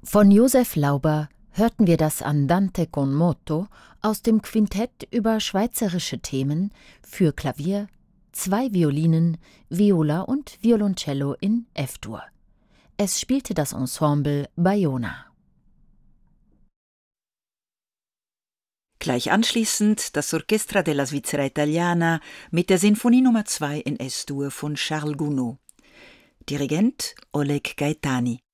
Von Josef Lauber hörten wir das Andante con moto aus dem Quintett über schweizerische Themen für Klavier, 2 Violinen, Viola und Violoncello in F-Dur. Es spielte das Ensemble Baiona. Gleich anschließend das Orchestra della Svizzera Italiana mit der Sinfonie Nummer 2 in S-Dur von Charles Gounod. Dirigent Oleg Gaetani.